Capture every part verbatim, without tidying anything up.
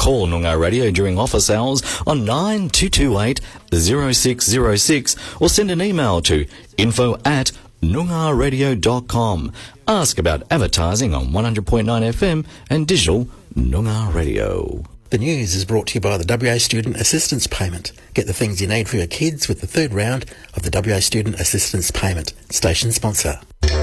call Noongar Radio during office hours on nine two two eight, zero six zero six or send an email to info at noongar radio dot com. Ask about advertising on one hundred point nine F M and digital Noongar Radio. The news is brought to you by the W A Student Assistance Payment. Get the things you need for your kids with the third round of the W A Student Assistance Payment. Station sponsor.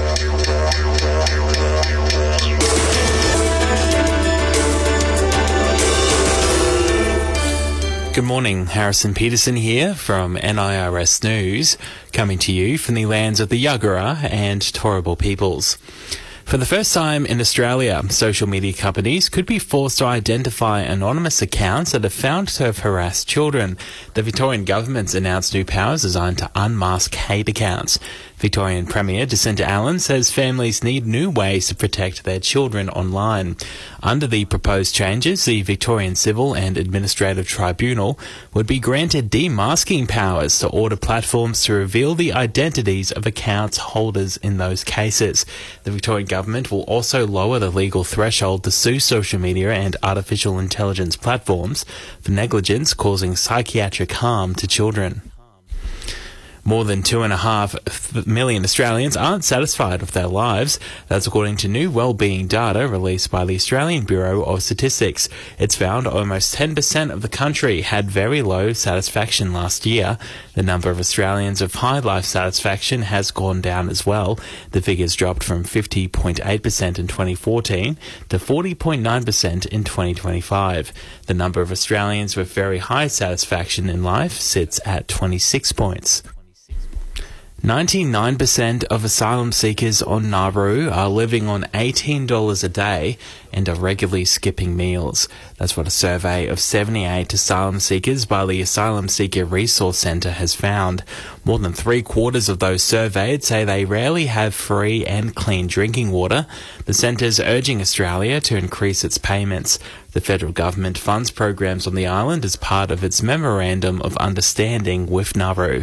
Good morning, Harrison Peterson here from N I R S News, coming to you from the lands of the Yagara and Turrbal peoples. For the first time in Australia, social media companies could be forced to identify anonymous accounts that are found to have harassed children. The Victorian government's announced new powers designed to unmask hate accounts. Victorian Premier Jacinta Allen says families need new ways to protect their children online. Under the proposed changes, the Victorian Civil and Administrative Tribunal would be granted demasking powers to order platforms to reveal the identities of accounts holders in those cases. The Victorian government will also lower the legal threshold to sue social media and artificial intelligence platforms for negligence causing psychiatric harm to children. More than two and a half million Australians aren't satisfied with their lives. That's according to new wellbeing data released by the Australian Bureau of Statistics. It's found almost ten percent of the country had very low satisfaction last year. The number of Australians of high life satisfaction has gone down as well. The figures dropped from fifty point eight percent in twenty fourteen to forty point nine percent in twenty twenty-five. The number of Australians with very high satisfaction in life sits at twenty-six points. ninety-nine percent of asylum seekers on Nauru are living on eighteen dollars a day and are regularly skipping meals. That's what a survey of seventy-eight asylum seekers by the Asylum Seeker Resource Centre has found. More than three quarters of those surveyed say they rarely have free and clean drinking water. The centre's urging Australia to increase its payments. The federal government funds programs on the island as part of its Memorandum of Understanding with Nauru.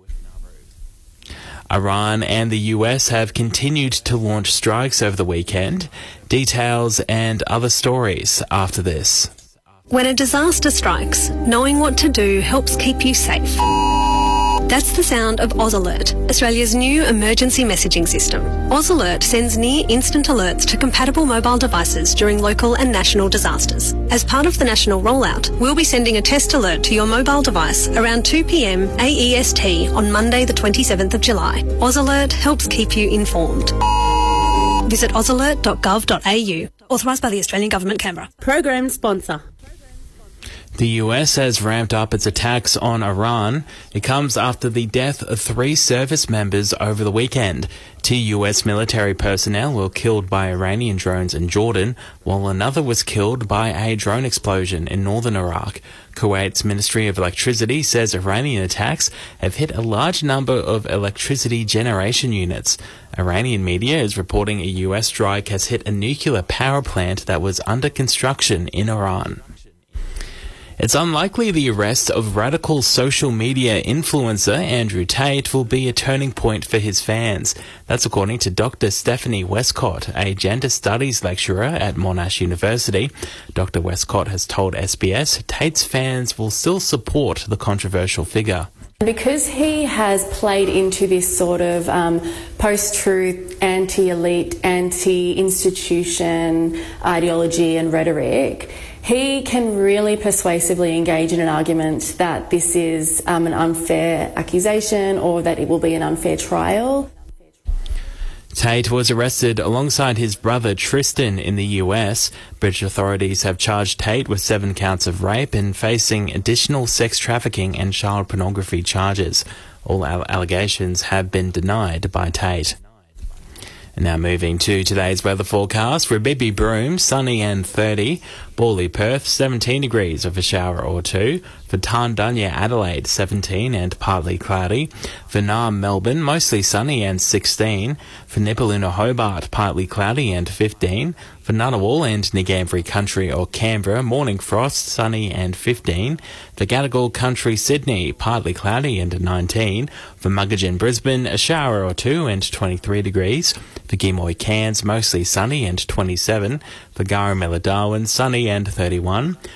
Iran and the U S have continued to launch strikes over the weekend. Details and other stories after this. When a disaster strikes, knowing what to do helps keep you safe. That's the sound of Oz Alert, Australia's new emergency messaging system. Oz Alert sends near-instant alerts to compatible mobile devices during local and national disasters. As part of the national rollout, we'll be sending a test alert to your mobile device around two p m A E S T on Monday the twenty-seventh of July. Oz Alert helps keep you informed. Visit oz alert dot gov dot a u. Authorised by the Australian Government, Canberra. Program sponsor. The U S has ramped up its attacks on Iran. It comes after the death of three service members over the weekend. Two U S military personnel were killed by Iranian drones in Jordan, while another was killed by a drone explosion in northern Iraq. Kuwait's Ministry of Electricity says Iranian attacks have hit a large number of electricity generation units. Iranian media is reporting a U S strike has hit a nuclear power plant that was under construction in Iran. It's unlikely the arrest of radical social media influencer Andrew Tate will be a turning point for his fans. That's according to Doctor Stephanie Westcott, a gender studies lecturer at Monash University. Doctor Westcott has told S B S Tate's fans will still support the controversial figure. Because he has played into this sort of um, post-truth, anti-elite, anti-institution ideology and rhetoric, he can really persuasively engage in an argument that this is um, an unfair accusation or that it will be an unfair trial. Tate was arrested alongside his brother Tristan in the U S. British authorities have charged Tate with seven counts of rape and facing additional sex trafficking and child pornography charges. All allegations have been denied by Tate. And now moving to today's weather forecast. For Bibi Broome, sunny and thirty. Borley, Perth, seventeen degrees with a shower or two. For Tarndunya, Adelaide, seventeen and partly cloudy. For Naarm, Melbourne, mostly sunny and sixteen. For Nipaluna, Hobart, partly cloudy and fifteen. For Ngunnawal and Ngambri Country or Canberra, morning frost, sunny and fifteen. For Gadigal Country, Sydney, partly cloudy and nineteen. For Muggagen, Brisbane, a shower or two and twenty-three degrees. For Gimoy, Cairns, mostly sunny and twenty-seven. For Garramilla, Darwin, sunny and thirty-one.